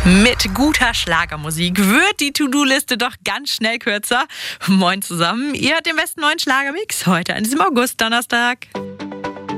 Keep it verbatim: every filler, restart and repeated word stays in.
Mit guter Schlagermusik wird die To-Do-Liste doch ganz schnell kürzer. Moin zusammen, ihr hört den besten neuen Schlagermix heute an diesem August-Donnerstag.